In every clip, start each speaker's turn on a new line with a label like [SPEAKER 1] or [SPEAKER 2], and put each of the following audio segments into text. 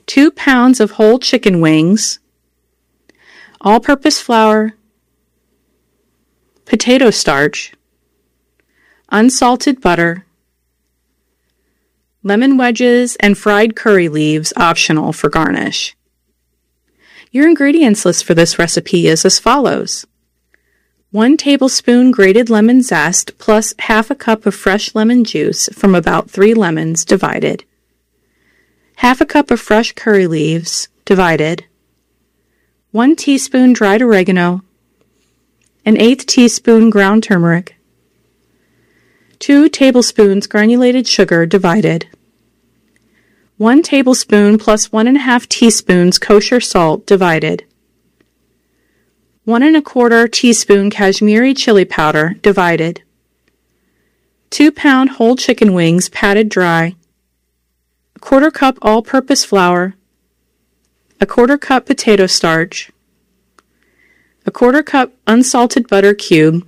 [SPEAKER 1] 2 pounds of whole chicken wings, all-purpose flour, potato starch, unsalted butter, lemon wedges, and fried curry leaves, optional for garnish. Your ingredients list for this recipe is as follows: 1 tablespoon grated lemon zest plus half a cup of fresh lemon juice from about 3 lemons divided, half a cup of fresh curry leaves divided, 1 teaspoon dried oregano, an 1/8 teaspoon ground turmeric, 2 tablespoons granulated sugar divided, 1 tablespoon plus 1½ teaspoons kosher salt divided, 1 1/4 teaspoon Kashmiri chili powder divided, 2 pound whole chicken wings patted dry, 1/4 cup all-purpose flour, 1/4 cup potato starch, 1/4 cup unsalted butter cube,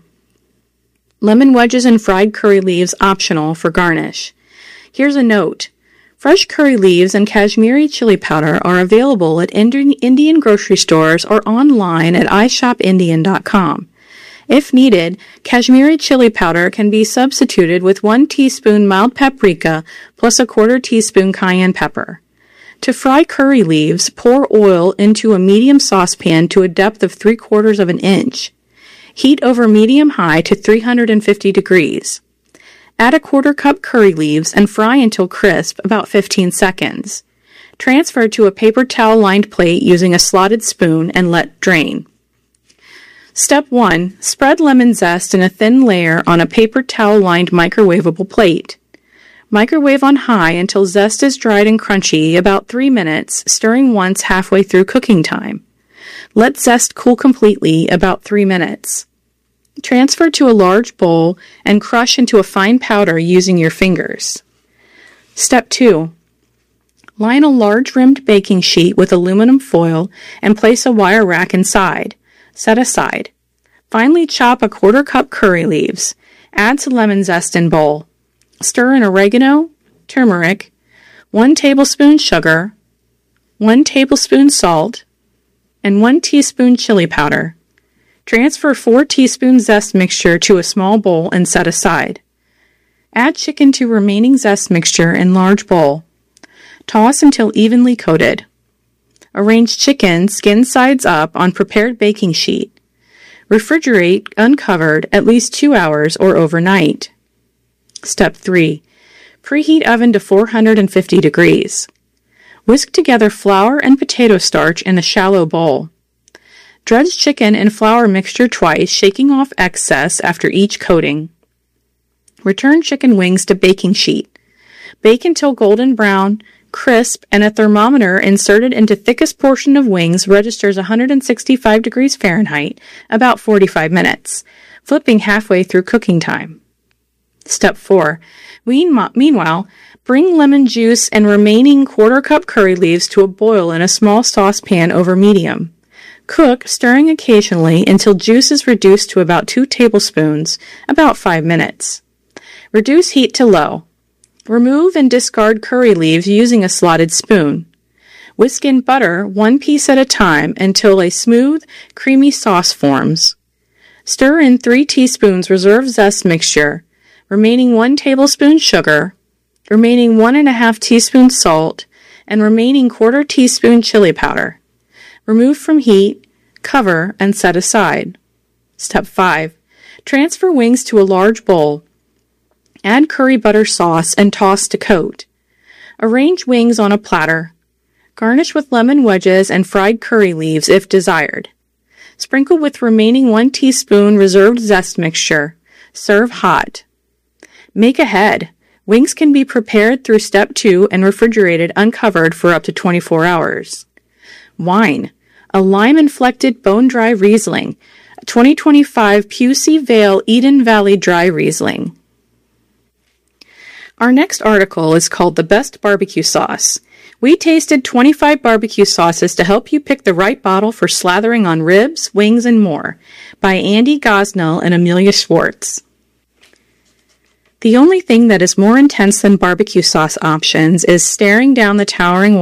[SPEAKER 1] lemon wedges and fried curry leaves, optional for garnish. Here's a note. Fresh curry leaves and Kashmiri chili powder are available at Indian grocery stores or online at ishopindian.com. If needed, Kashmiri chili powder can be substituted with 1 teaspoon mild paprika plus 1/4 teaspoon cayenne pepper. To fry curry leaves, pour oil into a medium saucepan to a depth of 3/4 of an inch. Heat over medium-high to 350 degrees. Add 1/4 cup curry leaves and fry until crisp, about 15 seconds. Transfer to a paper towel-lined plate using a slotted spoon and let drain. Step 1. Spread lemon zest in a thin layer on a paper towel-lined microwavable plate. Microwave on high until zest is dried and crunchy, about 3 minutes, stirring once halfway through cooking time. Let zest cool completely, about 3 minutes. Transfer to a large bowl and crush into a fine powder using your fingers. Step 2. Line a large rimmed baking sheet with aluminum foil and place a wire rack inside. Set aside. Finally chop 1/4 cup curry leaves. Add to lemon zest in bowl. Stir in oregano, turmeric, 1 tablespoon sugar, 1 tablespoon salt, and 1 teaspoon chili powder. Transfer 4 teaspoons zest mixture to a small bowl and set aside. Add chicken to remaining zest mixture in large bowl. Toss until evenly coated. Arrange chicken skin sides up on prepared baking sheet. Refrigerate uncovered at least 2 hours or overnight. Step 3. Preheat oven to 450 degrees. Whisk together flour and potato starch in a shallow bowl. Dredge chicken and flour mixture twice, shaking off excess after each coating. Return chicken wings to baking sheet. Bake until golden brown, crisp, and a thermometer inserted into thickest portion of wings registers 165 degrees Fahrenheit, about 45 minutes, flipping halfway through cooking time. Step 4. Meanwhile, bring lemon juice and remaining 1/4 cup curry leaves to a boil in a small saucepan over medium. Cook, stirring occasionally until juice is reduced to about 2 tablespoons, about 5 minutes. Reduce heat to low. Remove and discard curry leaves using a slotted spoon. Whisk in butter 1 piece at a time until a smooth, creamy sauce forms. Stir in 3 teaspoons reserved zest mixture, remaining 1 tablespoon sugar, remaining 1 1/2 teaspoon salt, and remaining 1/4 teaspoon chili powder. Remove from heat, cover, and set aside. Step 5. Transfer wings to a large bowl. Add curry butter sauce and toss to coat. Arrange wings on a platter. Garnish with lemon wedges and fried curry leaves if desired. Sprinkle with remaining 1 teaspoon reserved zest mixture. Serve hot. Make ahead. Wings can be prepared through step 2 and refrigerated uncovered for up to 24 hours. Wine. A lime-inflected bone-dry Riesling. 2025 Pusey Vale Eden Valley Dry Riesling. Our next article is called The Best Barbecue Sauce. We tasted 25 barbecue sauces to help you pick the right bottle for slathering on ribs, wings, and more, by Andy Gosnell and Amelia Schwartz. The only thing that is more intense than barbecue sauce options is staring down the towering